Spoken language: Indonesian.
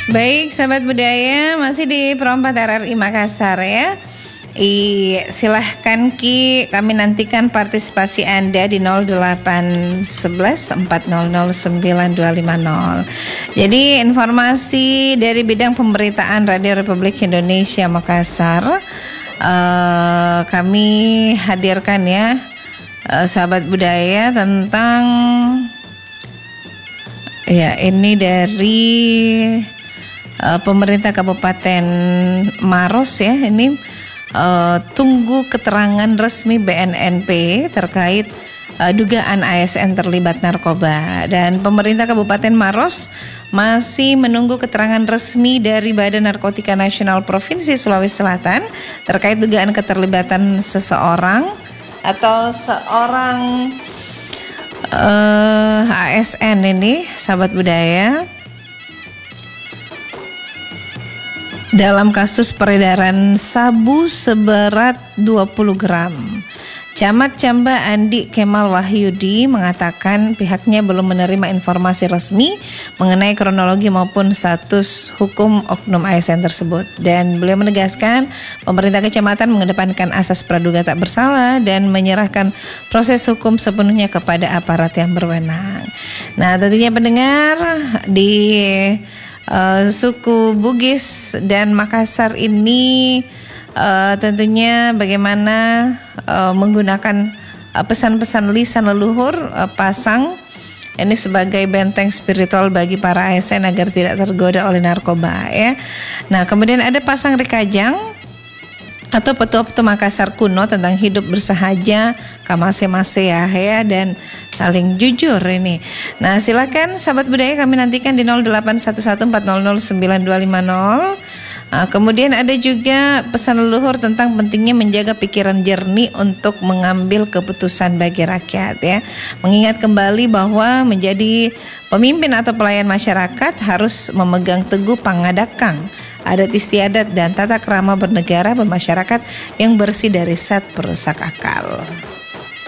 Baik, sahabat budaya, masih di Pro 4 RRI Makassar ya. Silahkan kami nantikan partisipasi Anda di 0811 400 9250. Jadi informasi dari bidang pemberitaan Radio Republik Indonesia Makassar kami hadirkan ya, sahabat budaya, tentang ya ini dari pemerintah Kabupaten Maros ya. Ini tunggu keterangan resmi BNNP terkait dugaan ASN terlibat narkoba, dan pemerintah Kabupaten Maros masih menunggu keterangan resmi dari Badan Narkotika Nasional Provinsi Sulawesi Selatan terkait dugaan keterlibatan seseorang atau seorang ASN ini, sahabat budaya, dalam kasus peredaran sabu seberat 20 gram. Camat Camba Andi Kemal Wahyudi mengatakan pihaknya belum menerima informasi resmi mengenai kronologi maupun status hukum oknum ASN tersebut, dan beliau menegaskan pemerintah kecamatan mengedepankan asas praduga tak bersalah dan menyerahkan proses hukum sepenuhnya kepada aparat yang berwenang. Nah, tentunya pendengar di suku Bugis dan Makassar ini tentunya bagaimana menggunakan pesan-pesan lisan leluhur pasang ini sebagai benteng spiritual bagi para ASN agar tidak tergoda oleh narkoba ya. Nah, kemudian ada pasang rekajang atau petua-petua Makassar kuno tentang hidup bersahaja, kamase-mase ya, dan saling jujur ini. Nah, silakan sahabat budaya kami nantikan di 0811400950. Kemudian ada juga pesan leluhur tentang pentingnya menjaga pikiran jernih untuk mengambil keputusan bagi rakyat ya. Mengingat kembali bahwa menjadi pemimpin atau pelayan masyarakat harus memegang teguh pangadakang, adat istiadat dan tata krama bernegara bermasyarakat yang bersih dari zat perusak akal.